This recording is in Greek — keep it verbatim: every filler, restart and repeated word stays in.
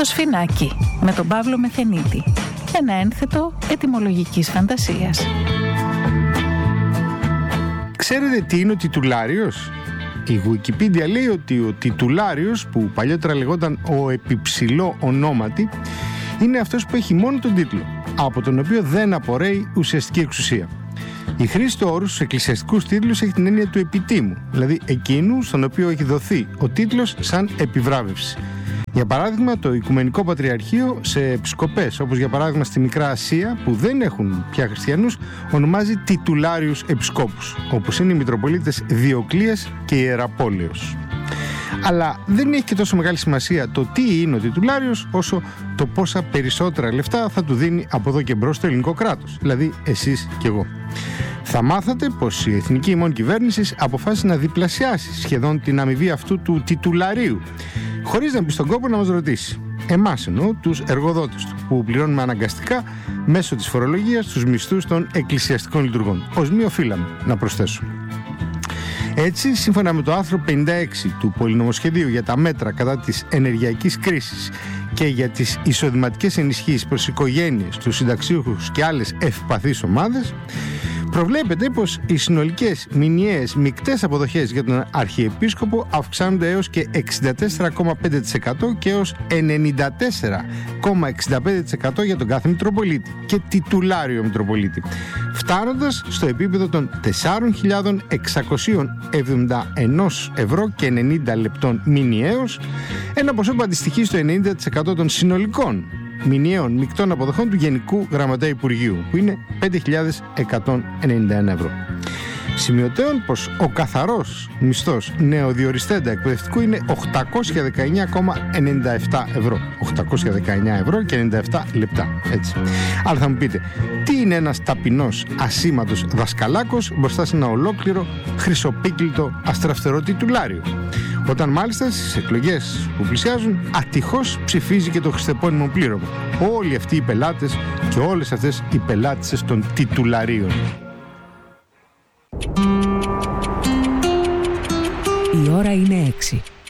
Το Σφινάκι με τον Παύλο Μεθενίτη. Ένα ένθετο ετυμολογικής φαντασίας. Ξέρετε τι είναι ο τιτουλάριος? Η Wikipedia λέει ότι ο τιτουλάριος, που παλιότερα λεγόταν ο επιψηλό ονόματι, είναι αυτός που έχει μόνο τον τίτλο, από τον οποίο δεν απορρέει ουσιαστική εξουσία. Η χρήση του όρου στους εκκλησιαστικούς τίτλους έχει την έννοια του επιτίμου, δηλαδή εκείνου στον οποίο έχει δοθεί ο τίτλος σαν επιβράβευση. Για παράδειγμα, το Οικουμενικό Πατριαρχείο σε επισκοπές, όπως για παράδειγμα στη Μικρά Ασία, που δεν έχουν πια χριστιανούς, ονομάζει τιτουλάριους επισκόπους, όπως είναι οι Μητροπολίτες Διοκλείας και Ιεραπόλεως. Αλλά δεν έχει και τόσο μεγάλη σημασία το τι είναι ο τιτουλάριος, όσο το πόσα περισσότερα λεφτά θα του δίνει από εδώ και μπρος το ελληνικό κράτος, δηλαδή εσείς και εγώ. Θα μάθατε πως η εθνική ημών κυβέρνηση αποφάσισε να διπλασιάσει σχεδόν την αμοιβή αυτού του τιτουλαρίου, χωρίς να μπει στον κόπο να μας ρωτήσει. Εμάς εννοώ, τους εργοδότες του, που πληρώνουμε αναγκαστικά μέσω της φορολογίας τους μισθούς των εκκλησιαστικών λειτουργών. Ως μη οφείλαμε, να προσθέσω. Έτσι, σύμφωνα με το άρθρο πενήντα έξι του Πολυνομοσχεδίου για τα μέτρα κατά της ενεργειακής κρίσης και για τις εισοδηματικές ενισχύσεις προς οικογένειες, τους συνταξίουχους και άλλες ευπαθείς ομάδες, προβλέπεται πως οι συνολικές μηνιαίες μεικτές αποδοχές για τον Αρχιεπίσκοπο αυξάνονται έως και εξήντα τέσσερα κόμμα πέντε τοις εκατό και έως ενενήντα τέσσερα κόμμα εξήντα πέντε τοις εκατό για τον κάθε Μητροπολίτη και τιτουλάριο Μητροπολίτη, φτάνοντας στο επίπεδο των τέσσερις χιλιάδες εξακόσια εβδομήντα ένα ευρώ και ενενήντα λεπτών μηνιαίως, ένα ποσό που αντιστοιχεί στο ενενήντα τοις εκατό των συνολικών μηνιαίων μεικτών αποδοχών του Γενικού Γραμματέα Υπουργείου, που είναι πέντε χιλιάδες εκατόν ενενήντα ένα ευρώ. Σημειωτέων πως ο καθαρός μισθός νεοδιοριστέντα εκπαιδευτικού είναι οκτακόσια δεκαεννιά κόμμα ενενήντα επτά ευρώ. οκτακόσια δεκαεννιά ευρώ και ενενήντα επτά λεπτά. Έτσι. Αλλά θα μου πείτε, τι είναι ένας ταπεινός ασήμαντος δασκαλάκος μπροστά σε ένα ολόκληρο χρυσοπίκλητο αστραφτερό τιτουλάριο, όταν μάλιστα στις εκλογές που πλησιάζουν ατυχώς ψηφίζει και το χριστεπώνυμο πλήρωμα. Όλοι αυτοί οι πελάτες και όλες αυτές οι πελάτησες των τιτουλαρίων. Η ώρα είναι έξι.